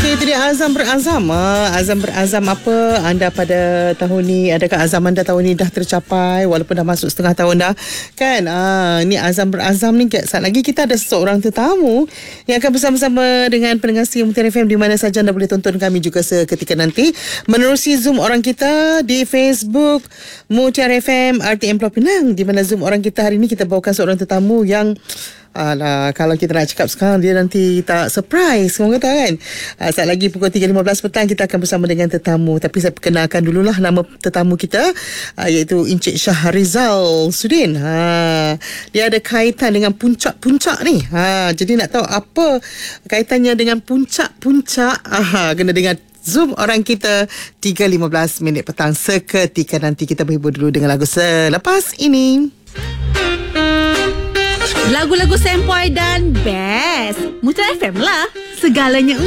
Okey, itu dia azam berazam. Azam berazam apa anda pada tahun ni? Adakah azam anda tahun ni dah tercapai walaupun dah masuk setengah tahun dah? Kan? Ni azam berazam ni saat lagi kita ada seorang tetamu yang akan bersama-sama dengan pendengar setia Mutiara FM di mana saja anda boleh tonton kami juga seketika nanti menerusi Zoom orang kita di Facebook Mutiara FM RTM Pulau Pinang, di mana Zoom orang kita hari ni kita bawakan seorang tetamu yang kalau kita nak cakap sekarang dia nanti tak surprise, korang kata kan. Saat lagi pukul 3.15 petang kita akan bersama dengan tetamu. Tapi saya perkenalkan dululah nama tetamu kita, iaitu Encik Syahrizal Sudin. Dia ada kaitan dengan puncak-puncak ni. Jadi nak tahu apa kaitannya dengan puncak-puncak, kena dengan Zoom orang kita 3.15 petang seketika nanti. Kita berhibur dulu dengan lagu selepas ini. Lagu-lagu sempoi dan best Mutiara FM lah, segalanya